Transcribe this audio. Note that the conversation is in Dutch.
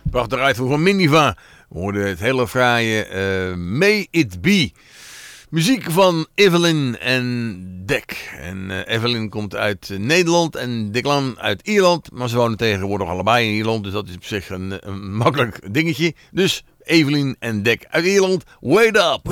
Prachtig uitvoer van Miniva. We hoorden het hele fraaie May It Be. Muziek van Evelyn en Dick. En Evelyn komt uit Nederland en Declan uit Ierland. Maar ze wonen tegenwoordig allebei in Ierland. Dus dat is op zich een makkelijk dingetje. Dus Evelyn en Dick uit Ierland. Wait up!